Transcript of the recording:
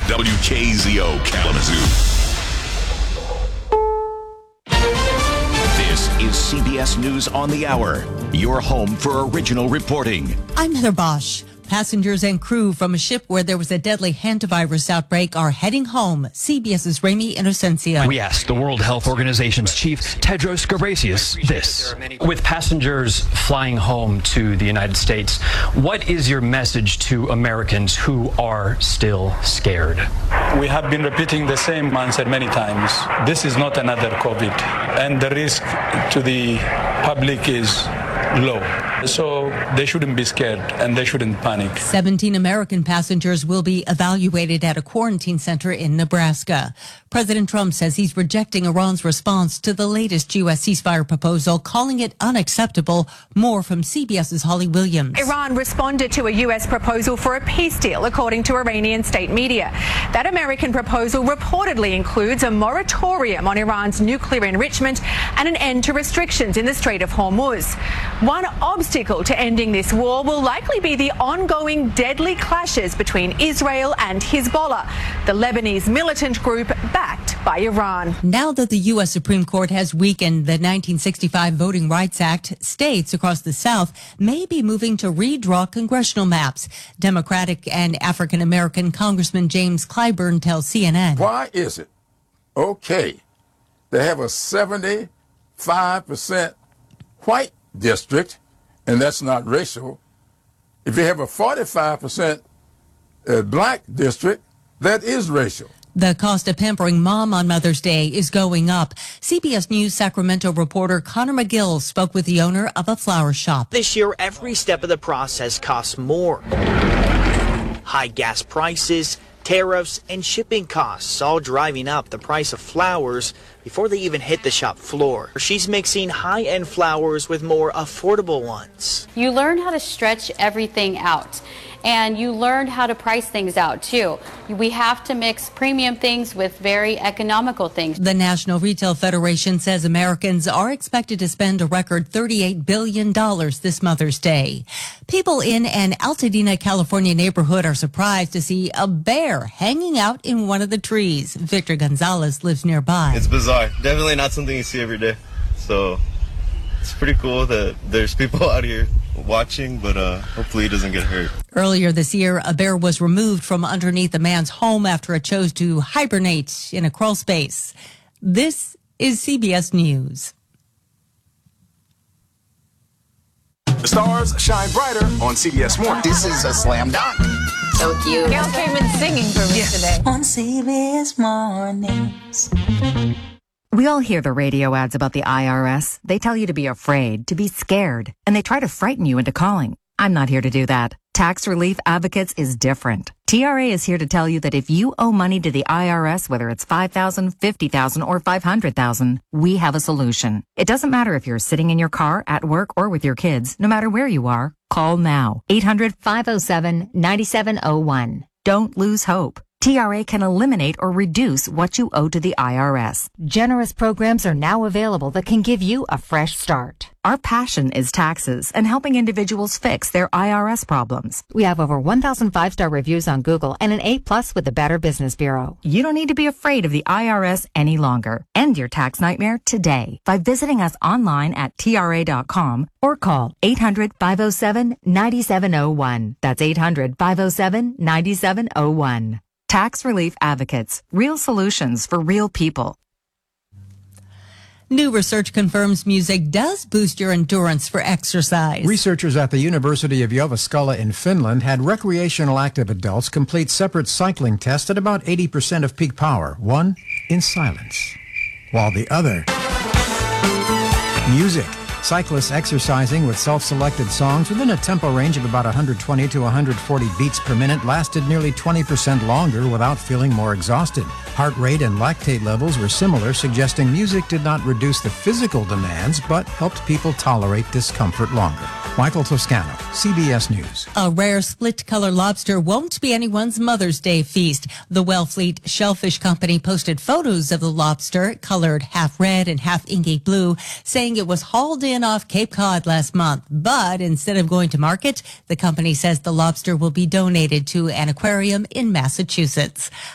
WKZO Kalamazoo. This is CBS News on the Hour, your home for original reporting. I'm Heather Bosch. Passengers and crew from a ship where there was a deadly hantavirus outbreak are heading home. CBS's Ramy Inocencio. We asked the World Health Organization's chief, Tedros Ghebreyesus, this. With passengers flying home to the United States, what is your message to Americans who are still scared? We have been repeating the same answer many times. This is not another COVID, and the risk to the public is low. So they shouldn't be scared and they shouldn't panic. 17 American passengers will be evaluated at a quarantine center in Nebraska. President Trump says he's rejecting Iran's response to the latest U.S. ceasefire proposal, calling it unacceptable. More from CBS's Holly Williams. Iran responded to a U.S. proposal for a peace deal, according to Iranian state media. That American proposal reportedly includes a moratorium on Iran's nuclear enrichment and an end to restrictions in the Strait of Hormuz. One obstacle to ending this war will likely be the ongoing deadly clashes between Israel and Hezbollah, the Lebanese militant group backed by Iran. Now that the U.S. Supreme Court has weakened the 1965 Voting Rights Act, states across the South may be moving to redraw congressional maps. Democratic and African-American Congressman James Clyburn tells CNN. Why is it okay to have a 75% white district, and that's not racial, if you have a 45% black district, that is racial? The cost of pampering mom on Mother's Day is going up. CBS News Sacramento reporter Connor McGill spoke with the owner of a flower shop. This year, every step of the process costs more. High gas prices, tariffs, and shipping costs all driving up the price of flowers before they even hit the shop floor. She's mixing high-end flowers with more affordable ones. You learn how to stretch everything out, and you learn how to price things out too. We have to mix premium things with very economical things. The National Retail Federation says Americans are expected to spend a record $38 billion this Mother's Day. People in an Altadena, California neighborhood are surprised to see a bear hanging out in one of the trees. Victor Gonzalez lives nearby. It's bizarre. Definitely not something you see every day. So it's pretty cool that there's people out here watching, but hopefully he doesn't get hurt. Earlier this year, a bear was removed from underneath a man's home after it chose to hibernate in a crawl space. This is CBS News. The stars shine brighter on CBS Morning. This is a slam dunk. So cute. Gail came in singing for me today. On CBS Mornings. We all hear the radio ads about the IRS. They tell you to be afraid, to be scared, and they try to frighten you into calling. I'm not here to do that. Tax Relief Advocates is different. TRA is here to tell you that if you owe money to the IRS, whether it's $5,000, $50,000, or $500,000, we have a solution. It doesn't matter if you're sitting in your car, at work, or with your kids. No matter where you are, call now. 800-507-9701. Don't lose hope. TRA can eliminate or reduce what you owe to the IRS. Generous programs are now available that can give you a fresh start. Our passion is taxes and helping individuals fix their IRS problems. We have over 1,000 5-star reviews on Google and an A+ with the Better Business Bureau. You don't need to be afraid of the IRS any longer. End your tax nightmare today by visiting us online at TRA.com or call 800-507-9701. That's 800-507-9701. Tax Relief Advocates. Real solutions for real people. New research confirms music does boost your endurance for exercise. Researchers at the University of Jyväskylä in Finland had recreational active adults complete separate cycling tests at about 80% of peak power, one in silence, while the other, music. Cyclists exercising with self-selected songs within a tempo range of about 120 to 140 beats per minute lasted nearly 20% longer without feeling more exhausted. Heart rate and lactate levels were similar, suggesting music did not reduce the physical demands, but helped people tolerate discomfort longer. Michael Toscano, CBS News. A rare split-color lobster won't be anyone's Mother's Day feast. The Wellfleet Shellfish Company posted photos of the lobster, colored half red and half inky blue, saying it was hauled in off Cape Cod last month. But instead of going to market, the company says the lobster will be donated to an aquarium in Massachusetts.